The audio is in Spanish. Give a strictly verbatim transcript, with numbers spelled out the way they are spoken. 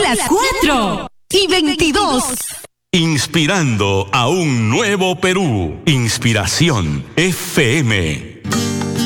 las cuatro y veintidós. Inspirando a un nuevo Perú. Inspiración F M.